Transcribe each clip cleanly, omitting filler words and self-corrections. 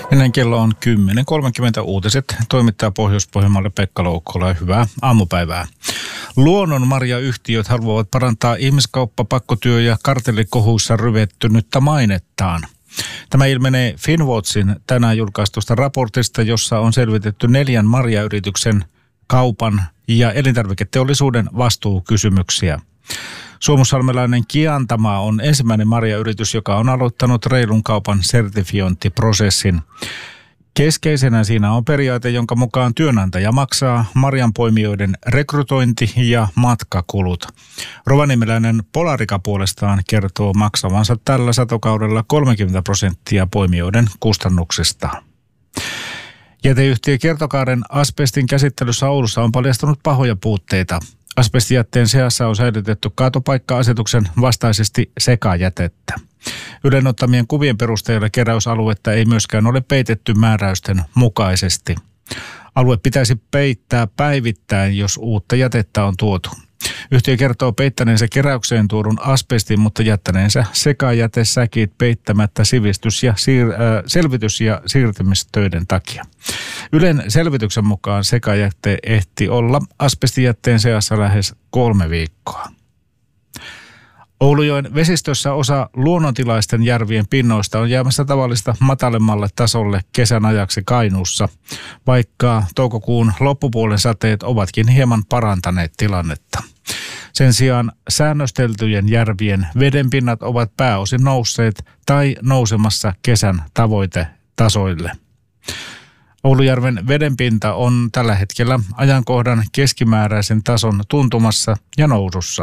Ennen kello on 10.30 uutiset. Toimittaa Pohjois-Pohjanmaalle Pekka Loukkola. Hyvää aamupäivää. Luonnonmarjayhtiöt haluavat parantaa ihmiskauppa, pakkotyö ja kartellikohuissa ryvettynyttä mainettaan. Tämä ilmenee Finnwatchin tänään julkaistusta raportista, jossa on selvitetty 4 marjayrityksen, kaupan ja elintarviketeollisuuden vastuukysymyksiä. Suomussalmelainen Kiantama on ensimmäinen marjayritys, joka on aloittanut reilun kaupan sertifiointiprosessin. Keskeisenä siinä on periaate, jonka mukaan työnantaja maksaa marjanpoimijoiden rekrytointi- ja matkakulut. Rovaniemeläinen Polarika puolestaan kertoo maksavansa tällä satokaudella 30% poimijoiden kustannuksista. Jäteyhtiö Kiertokaaren asbestin käsittelyssä Oulussa on paljastunut pahoja puutteita. Asbestijätteen seassa on säilytetty kaatopaikka-asetuksen vastaisesti sekajätettä. Ylen ottamien kuvien perusteella keräysaluetta ei myöskään ole peitetty määräysten mukaisesti. Alue pitäisi peittää päivittäin, jos uutta jätettä on tuotu. Yhtiö kertoo peittäneensä keräykseen tuodun asbestin, mutta jättäneensä sekajätesäkit peittämättä selvitys- ja siirtymistöiden takia. Ylen selvityksen mukaan sekajäte ehti olla asbestijätteen seassa lähes 3 viikkoa. Oulujoen vesistössä osa luonnontilaisten järvien pinnoista on jäämässä tavallista matalemmalle tasolle kesän ajaksi Kainuussa, vaikka toukokuun loppupuolen sateet ovatkin hieman parantaneet tilannetta. Sen sijaan säännösteltyjen järvien vedenpinnat ovat pääosin nousseet tai nousemassa kesän tavoitetasoille. Oulujärven vedenpinta on tällä hetkellä ajankohdan keskimääräisen tason tuntumassa ja nousussa.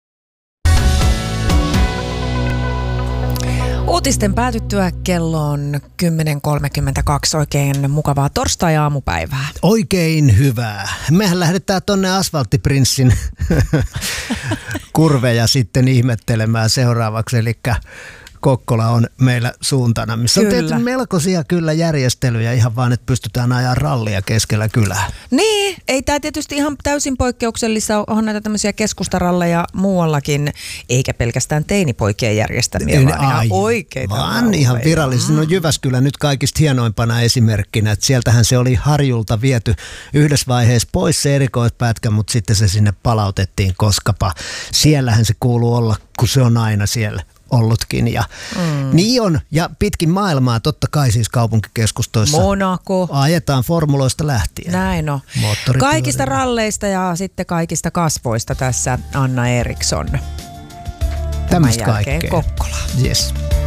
Uutisten päätyttyä kello on 10.32. Oikein mukavaa torstai-aamupäivää. Oikein hyvää. Mehän lähdetään tonne Asfalttiprinssin kurveja sitten ihmettelemään seuraavaksi, eli Kokkola on meillä suuntana, missä on tehty melkoisia kyllä järjestelyjä ihan vaan, että pystytään ajaa rallia keskellä kylää. Niin, ei tämä tietysti ihan täysin poikkeuksellista, onhan näitä tämmöisiä keskustaralleja muuallakin, eikä pelkästään teinipoikien järjestämiä, vaan ihan oikeita. Vaan ihan virallisesti. No Jyväskylä nyt kaikista hienoimpana esimerkkinä, että sieltähän se oli Harjulta viety yhdessä vaiheessa pois se erikoispätkä, mutta sitten se sinne palautettiin, koskapa siellähän se kuuluu olla, kun se on aina siellä ollutkin. Ja niin on, ja pitkin maailmaa totta kai siis kaupunkikeskustoissa. Monaco. Ajetaan formuloista lähtien. Näin on. Kaikista ralleista ja sitten kaikista kasvoista tässä Anna Eriksson. Tämmöistä kaikkea. Kokkola. Yes.